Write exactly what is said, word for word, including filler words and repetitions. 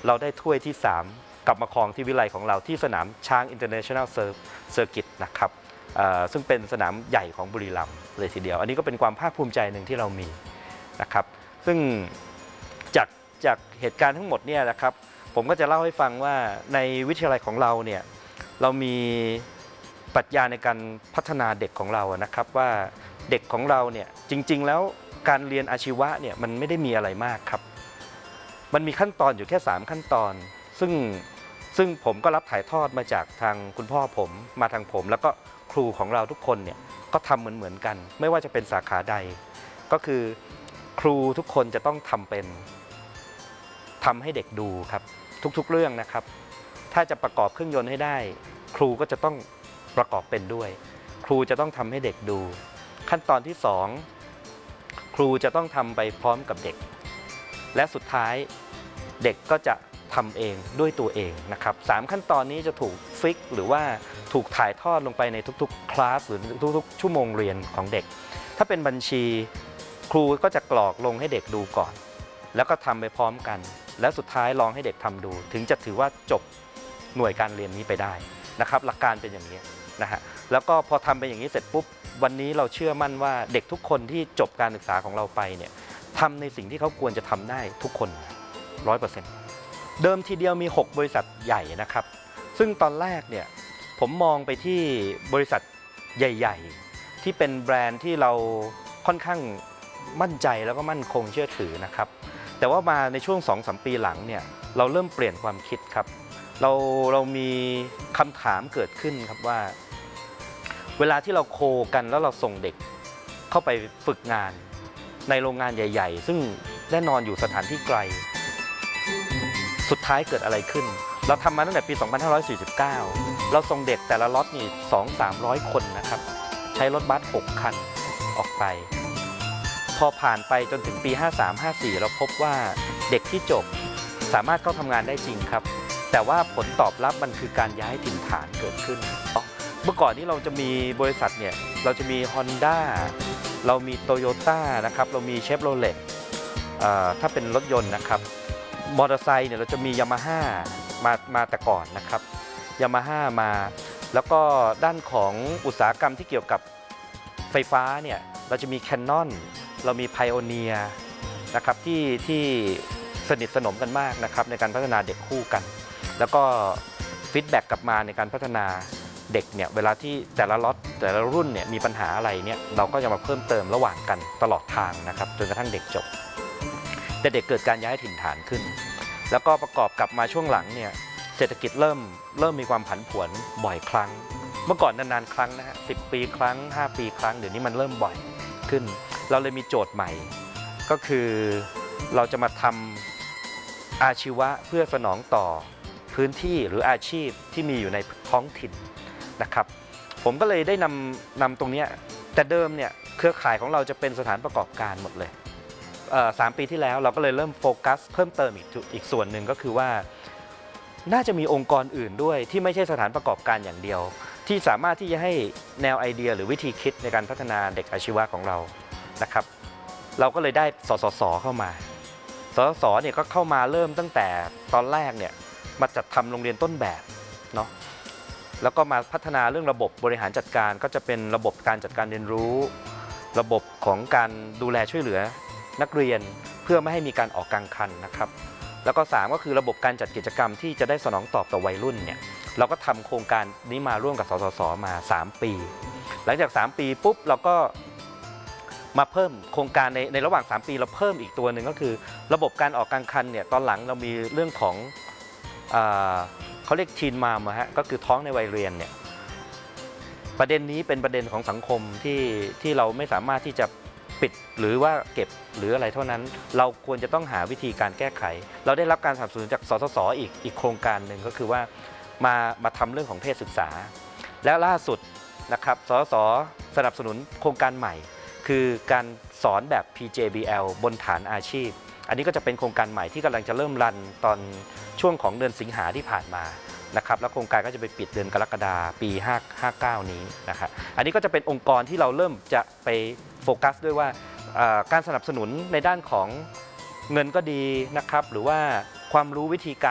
เราได้ถ้วยที่สามกลับมาครองที่วิไลของเราที่สนามช้าง International Circuit นะครับซึ่งเป็นสนามใหญ่ของบุรีรัมย์เลยทีเดียวอันนี้ก็เป็นความภาคภูมิใจหนึ่งที่เรามีนะครับซึ่งจากจากเหตุการณ์ทั้งหมดเนี่ยนะครับผมก็จะเล่าให้ฟังว่าในวิทยาลัยของเราเนี่ยเรามีปรัชญาในการพัฒนาเด็กของเรานะครับว่าเด็กของเราเนี่ยจริงๆแล้วการเรียนอาชีวะเนี่ยมันไม่ได้มีอะไรมากครับมันมีขั้นตอนอยู่แค่สามขั้นตอนซึ่งซึ่งผมก็รับถ่ายทอดมาจากทางคุณพ่อผมมาทางผมแล้วก็ครูของเราทุกคนเนี่ยก็ทำเหมือนเหมือนกันไม่ว่าจะเป็นสาขาใดก็คือครูทุกคนจะต้องทำเป็นทำให้เด็กดูครับทุกๆเรื่องนะครับถ้าจะประกอบเครื่องยนต์ให้ได้ครูก็จะต้องประกอบเป็นด้วยครูจะต้องทำให้เด็กดูขั้นตอนที่สองครูจะต้องทำไปพร้อมกับเด็กและสุดท้ายเด็กก็จะทำเองด้วยตัวเองนะครับสามขั้นตอนนี้จะถูกฟิกหรือว่าถูกถ่ายทอดลงไปในทุกๆคลาสหรือทุกๆชั่วโมงเรียนของเด็กถ้าเป็นบัญชีครูก็จะกรอกลงให้เด็กดูก่อนแล้วก็ทำไปพร้อมกันและสุดท้ายลองให้เด็กทำดูถึงจะถือว่าจบหน่วยการเรียนนี้ไปได้นะครับหลักการเป็นอย่างนี้นะฮะแล้วก็พอทำไปอย่างนี้เสร็จปุ๊บวันนี้เราเชื่อมั่นว่าเด็กทุกคนที่จบการศึกษาของเราไปเนี่ยทำในสิ่งที่เขาควรจะทำได้ทุกคน ร้อยเปอร์เซ็นต์ เดิมทีเดียวมีหกบริษัทใหญ่นะครับซึ่งตอนแรกเนี่ยผมมองไปที่บริษัทใหญ่ๆที่เป็นแบรนด์ที่เราค่อนข้างมั่นใจแล้วก็มั่นคงเชื่อถือนะครับแต่ว่ามาในช่วง สองถึงสาม ปีหลังเนี่ยเราเริ่มเปลี่ยนความคิดครับเราเรามีคำถามเกิดขึ้นครับว่าเวลาที่เราโคกันแล้วเราส่งเด็กเข้าไปฝึกงานในโรงงานใหญ่ๆซึ่งแน่นอนอยู่สถานที่ไกลสุดท้ายเกิดอะไรขึ้นเราทำมาตั้งแต่ปี สองพันห้าร้อยสี่สิบเก้า เราส่งเด็กแต่ละล็อตนี่ สองถึงสามร้อย คนนะครับใช้รถบัสหกคันออกไปพอผ่านไปจนถึงปี ห้าสาม ห้าสี่ เราพบว่าเด็กที่จบสามารถเข้าทำงานได้จริงครับแต่ว่าผลตอบรับมันคือการย้ายถิ่นฐานเกิดขึ้นเมื่อก่อนนี้เราจะมีบริษัทเนี่ยเราจะมี Honda เรามี Toyota นะครับเรามี Chevrolet ถ้าเป็นรถยนต์นะครับมอเตอร์ไซค์เนี่ยเราจะมี Yamaha มามาแต่ก่อนนะครับ Yamaha มาแล้วก็ด้านของอุตสาหกรรมที่เกี่ยวกับไฟฟ้าเนี่ยเราจะมี Canon เรามี Pioneer นะครับที่ที่สนิทสนมกันมากนะครับในการพัฒนาเด็กคู่กันแล้วก็ฟีดแบ็กกลับมาในการพัฒนาเด็กเนี่ยเวลาที่แต่ละล็อตแต่ละรุ่นเนี่ยมีปัญหาอะไรเนี่ยเราก็จะมาเพิ่มเติมระหว่างกันตลอดทางนะครับจนกระทั่งเด็กจบแต่เด็กเกิดการย้ายถิ่นฐานขึ้นแล้วก็ประกอบกับมาช่วงหลังเนี่ยเศรษฐกิจเริ่มเริ่มมีความผันผวนบ่อยครั้งเมื่อก่อนนานๆครั้งนะฮะสิบปีครั้งห้าปีครั้งเดี๋ยวนี้มันเริ่มบ่อยขึ้นเราเลยมีโจทย์ใหม่ก็คือเราจะมาทำอาชีวะเพื่อสนองต่อพื้นที่หรืออาชีพที่มีอยู่ในท้องถิ่นนะครับผมก็เลยได้นำนำตรงนี้แต่เดิมเนี่ยเครือข่ายของเราจะเป็นสถานประกอบการหมดเลยสามปีที่แล้วเราก็เลยเริ่มโฟกัสเพิ่มเติมอีกอีกส่วนหนึ่งก็คือว่าน่าจะมีองค์กรอื่นด้วยที่ไม่ใช่สถานประกอบการอย่างเดียวที่สามารถที่จะให้แนวไอเดียหรือวิธีคิดในการพัฒนาเด็กอาชีวะของเรานะครับเราก็เลยได้สสสเข้ามาสสสเนี่ยก็เข้ามาเริ่มตั้งแต่ตอนแรกเนี่ยมาจัดทำโรงเรียนต้นแบบเนาะแล้วก็มาพัฒนาเรื่องระบบบริหารจัดการก็จะเป็นระบบการจัดการเรียนรู้ระบบของการดูแลช่วยเหลือนักเรียนเพื่อไม่ให้มีการออกกลางคันนะครับแล้วก็สามก็คือระบบการจัดกิจกรรมที่จะได้สนองตอบต่อวัยรุ่นเนี่ยเราก็ทำโครงการนี้มาร่วมกับสสสมาสามปีหลังจากสามปีปุ๊บเราก็มาเพิ่มโครงการในในระหว่างสามปีเราเพิ่มอีกตัวหนึ่งก็คือระบบการออกกลางคันเนี่ยตอนหลังเรามีเรื่องของเขาเรียกทีนมามฮะก็คือท้องในวัยเรียนเนี่ยประเด็นนี้เป็นประเด็นของสังคมที่ที่เราไม่สามารถที่จะปิดหรือว่าเก็บหรืออะไรเท่านั้นเราควรจะต้องหาวิธีการแก้ไขเราได้รับการสนับสนุนจากสสสอีกอีกโครงการหนึ่งก็คือว่ามามาทำเรื่องของเพศศึกษาและล่าสุดนะครับสสสสนับสนุนโครงการใหม่คือการสอนแบบ พี เจ บี แอล บนฐานอาชีพอันนี้ก็จะเป็นโครงการใหม่ที่กำลังจะเริ่มรันตอนช่วงของเดือนสิงหาที่ผ่านมานะครับแล้วโครงการก็จะไปปิดเดือนกรกฎาคมปีห้าห้าเก้านี้นะครับอันนี้ก็จะเป็นองค์กรที่เราเริ่มจะไปโฟกัสด้วยว่าการสนับสนุนในด้านของเงินก็ดีนะครับหรือว่าความรู้วิธีการ